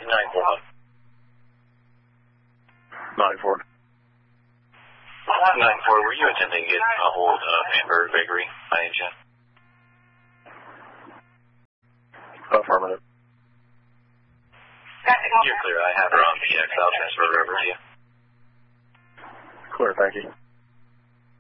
941. 94. 94, were you attempting to get a hold of Amber Gregory by any chance? Affirmative. You're clear. I have her on the I'll transfer her over to you. Clear, thank you.